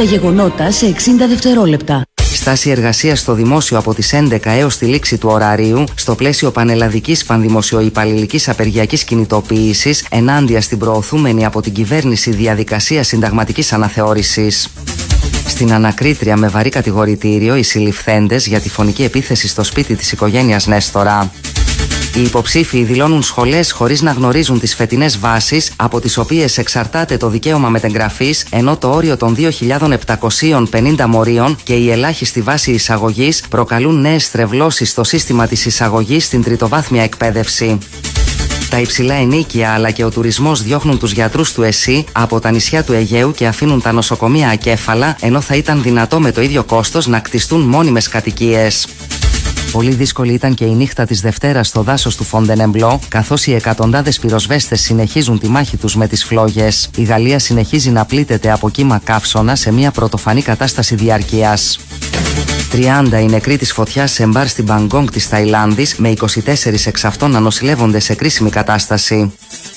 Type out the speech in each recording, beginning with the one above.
τα γεγονότα σε 60 δευτερόλεπτα. Στάση εργασίας στο δημόσιο από τις 11 έως τη λήξη του ωραρίου στο πλαίσιο πανελλαδικής πανδημοσιοϊπαλληλικής απεργιακής κινητοποίησης ενάντια στην προωθούμενη από την κυβέρνηση διαδικασία συνταγματικής αναθεώρησης. Στην ανακρίτρια με βαρύ κατηγορητήριο οι συλληφθέντες για τη φωνική επίθεση στο σπίτι της οικογένειας Νέστορα. Οι υποψήφοι δηλώνουν σχολές χωρίς να γνωρίζουν τις φετινές βάσεις από τις οποίες εξαρτάται το δικαίωμα μετεγγραφής, ενώ το όριο των 2.750 μορίων και η ελάχιστη βάση εισαγωγής προκαλούν νέες στρεβλώσεις στο σύστημα της εισαγωγής στην τριτοβάθμια εκπαίδευση. Τα υψηλά ενοίκια αλλά και ο τουρισμός διώχνουν τους γιατρούς του ΕΣΥ από τα νησιά του Αιγαίου και αφήνουν τα νοσοκομεία ακέφαλα, ενώ θα ήταν δυνατό με το ίδιο κόστος να κτιστούν μόνιμες κατοικίες. Πολύ δύσκολη ήταν και η νύχτα της Δευτέρας στο δάσος του Φοντενεμπλό, καθώς οι εκατοντάδες πυροσβέστες συνεχίζουν τη μάχη τους με τις φλόγες. Η Γαλλία συνεχίζει να πλήττεται από κύμα καύσωνα σε μια πρωτοφανή κατάσταση διαρκείας. 30 οι νεκροί της φωτιάς σε μπαρ στην Μπαγκόγκ της Ταϊλάνδης, με 24 εξ αυτών να νοσηλεύονται σε κρίσιμη κατάσταση.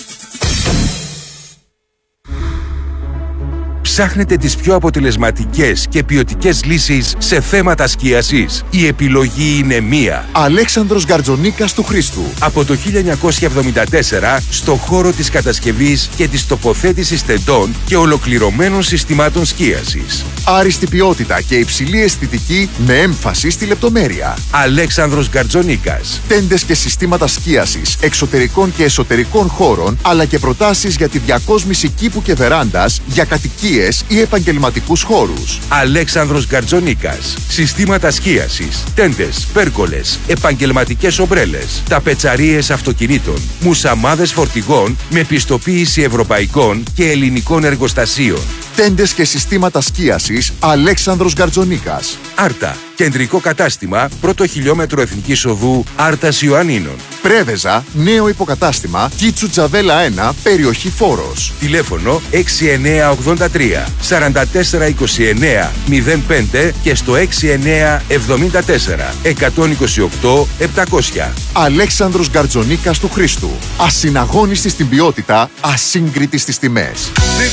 Ψάχνετε τις πιο αποτελεσματικές και ποιοτικές λύσεις σε θέματα σκίασης? Η επιλογή είναι μία. Αλέξανδρος Γκαρτζονίκας του Χρήστου. Από το 1974 στο χώρο της κατασκευής και της τοποθέτησης τεντών και ολοκληρωμένων συστημάτων σκίασης. Άριστη ποιότητα και υψηλή αισθητική με έμφαση στη λεπτομέρεια. Αλέξανδρος Γκαρτζονίκας. Τέντες και συστήματα σκίασης εξωτερικών και εσωτερικών χώρων, αλλά και προτάσεις για τη διακόσμηση κήπου και βεράντας για κατοικίες ή επαγγελματικούς χώρους. Αλέξανδρος Γκαρτζονίκας. Συστήματα σκίασης, τέντες, πέρκολες, επαγγελματικές ομπρέλες, ταπετσαρίες αυτοκινήτων, μουσαμάδες φορτηγών με πιστοποίηση ευρωπαϊκών και ελληνικών εργοστασίων. Τέντες και συστήματα σκίασης Αλέξανδρος Γκαρτζονίκας. Άρτα. Κεντρικό κατάστημα, πρώτο χιλιόμετρο Εθνικής Οδού Άρτας Ιωαννίνων. Πρέβεζα, νέο υποκατάστημα, Κίτσου Τζαβέλα 1, περιοχή Φόρος. Τηλέφωνο 6983 4429 05 και στο 6974 128 700. Αλέξανδρος Γκαρτζονίκας του Χρήστου. Ασυναγώνιστη στην ποιότητα, ασύγκριτη στις τιμές.